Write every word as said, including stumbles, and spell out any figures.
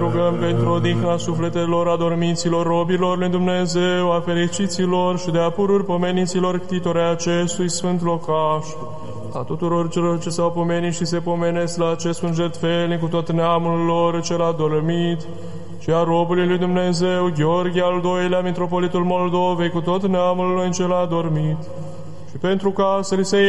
Rugăm pentru odihna sufletelor adormiților robilor lui Dumnezeu, a fericiților și de apururi pomeniților ctitorii acestui sfânt locaș, a tuturor celor ce s-au pomenit și se pomenesc la acest sfânt jertfelnic cu tot neamul lor cel adormit, și a robului lui Dumnezeu, Gheorghe al doilea, mitropolitul Moldovei, cu tot neamul lui cel adormit, și pentru ca să li se